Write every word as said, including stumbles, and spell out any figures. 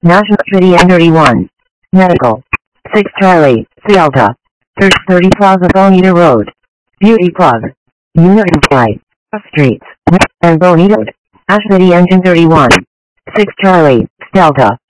National City N thirty-one. Medical. six Charlie, Delta. thirty Plaza Bonita Road. Beauty Plaza. Unit Flight. Streets. And Bonita Road. Ash City Engine thirty-one. six Charlie, Delta.